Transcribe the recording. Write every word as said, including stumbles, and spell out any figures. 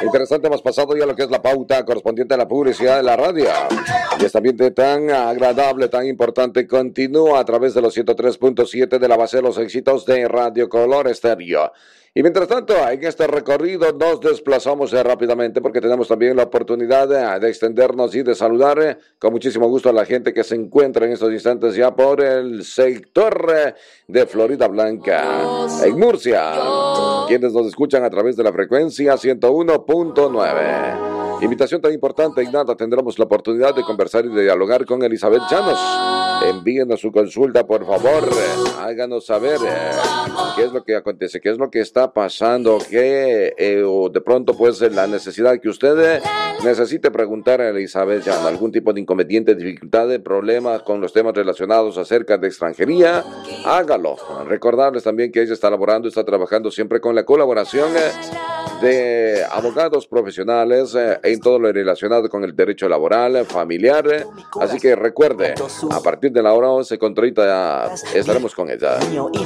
Interesante, hemos pasado ya lo que es la pauta correspondiente a la publicidad de la radio. Y este ambiente tan agradable, tan importante, continúa a través de los ciento tres punto siete de la base de los éxitos de Radio Color Estéreo. Y mientras tanto, en este recorrido nos desplazamos eh, rápidamente porque tenemos también la oportunidad de, de extendernos y de saludar eh, con muchísimo gusto a la gente que se encuentra en estos instantes ya por el sector eh, de Florida Blanca, en Murcia, quienes nos escuchan a través de la frecuencia ciento uno punto nueve. Invitación tan importante, y nada, tendremos la oportunidad de conversar y de dialogar con Elizabeth Llanos. Envíenos su consulta, por favor. Háganos saber eh, qué es lo que acontece, qué es lo que está pasando, qué eh, o de pronto pues la necesidad que usted eh, necesite preguntar a Elizabeth Llanos, algún tipo de inconveniente, dificultad, problemas con los temas relacionados acerca de extranjería, hágalo. Recordarles también que ella está laborando, está trabajando siempre con la colaboración eh, de abogados profesionales eh, en todo lo relacionado con el derecho laboral, familiar. Eh, así que recuerde, a partir de la hora once con treinta estaremos con ella.